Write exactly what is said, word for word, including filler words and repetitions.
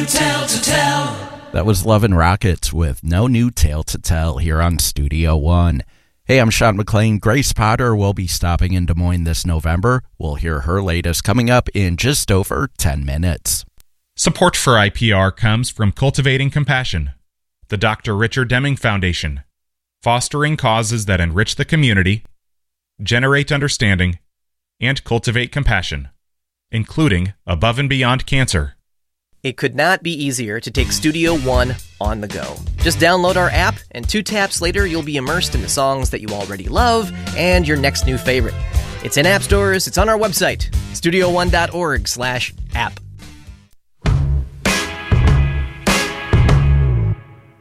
tale to tell. That was Love and Rockets with No New Tale to Tell here on Studio One. Hey, I'm Sean McLean. Grace Potter will be stopping in Des Moines this November. We'll hear her latest coming up in just over ten minutes. Support for I P R comes from Cultivating Compassion, the Doctor Richard Deming Foundation, fostering causes that enrich the community, generate understanding, and cultivate compassion, including Above and Beyond Cancer. It could not be easier to take Studio One on the go. Just download our app, and two taps later, you'll be immersed in the songs that you already love and your next new favorite. It's in app stores, it's on our website, studio one dot org slash app.